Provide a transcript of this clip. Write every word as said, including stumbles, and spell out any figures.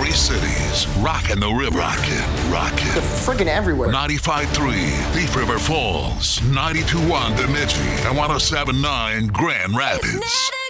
Three cities, rockin' the river. Rockin', rockin'. They're freaking everywhere. ninety-five point three Thief River Falls, ninety-two point one Bemidji, and one oh seven point nine Grand Rapids.